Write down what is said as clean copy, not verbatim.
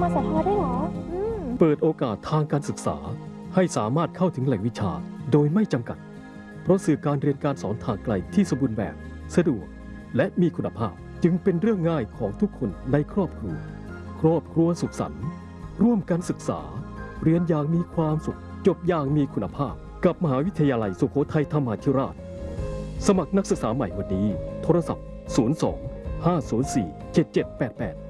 มสทด้วยเหรอเปิดโอกาสทางการศึกษาให้สามารถเข้าถึงแหล่งวิชาโดยไม่จำกัดเพราะสื่อการเรียนการสอนทางไกลที่สมบูรณ์แบบสะดวกและมีคุณภาพจึงเป็นเรื่องง่ายของทุกคนในครอบครัวสุขสันต์ร่วมกันศึกษาเรียนอย่างมีความสุขจบอย่างมีคุณภาพกับมหาวิทยาลัยสุโขทัยธรรมาธิราชสมัครนักศึกษาใหม่วันนี้โทรศัพท์02 504 7788